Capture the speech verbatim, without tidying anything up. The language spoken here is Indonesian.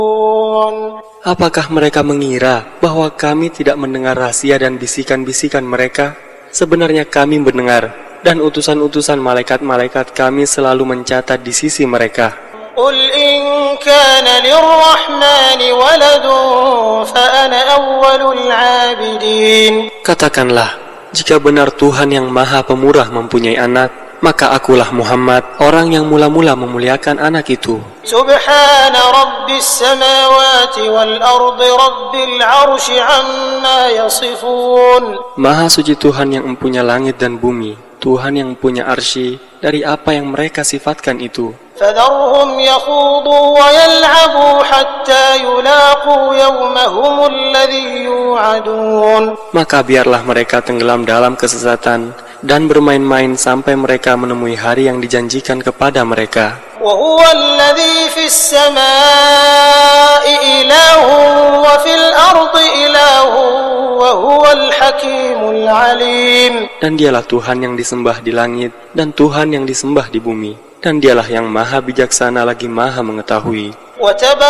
Apakah mereka mengira bahwa kami tidak mendengar rahasia dan bisikan-bisikan mereka? Sebenarnya kami mendengar, dan utusan-utusan malaikat-malaikat kami selalu mencatat di sisi mereka. Qul in kana lirrahmani waladun fa ana awwalul 'abidin. Katakanlah, jika benar Tuhan yang Maha Pemurah mempunyai anak, maka akulah Muhammad, orang yang mula-mula memuliakan anak itu. Subhana rabbis samawati wal ardi rabbil 'arsy 'amma yasifun. Maha suci Tuhan yang mempunyai langit dan bumi, Tuhan yang punya arsy dari apa yang mereka sifatkan itu. Fadharhum yakhudu wa yal'abu hatta yulaqu yawmahum alladhi yu'adun. Maka biarlah mereka tenggelam dalam kesesatan dan bermain-main sampai mereka menemui hari yang dijanjikan kepada mereka. Wa huwa alladhi fis samaa'i ilahun wa fil ardi ilahun wa huwal hakimul alim. Dan dialah Tuhan yang disembah di langit dan Tuhan yang disembah di bumi, dan dialah yang maha bijaksana lagi maha mengetahui.